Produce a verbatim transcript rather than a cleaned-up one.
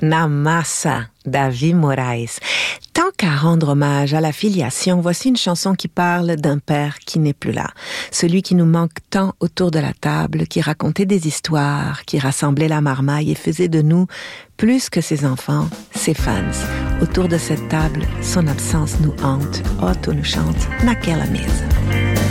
Na massa, Davi Moraes. Tant qu'à rendre hommage à la filiation, voici une chanson qui parle d'un père qui n'est plus là. Celui qui nous manque tant autour de la table, qui racontait des histoires, qui rassemblait la marmaille et faisait de nous, plus que ses enfants, ses fans. Autour de cette table, son absence nous hante. Otto nous chante Naquela Mesa.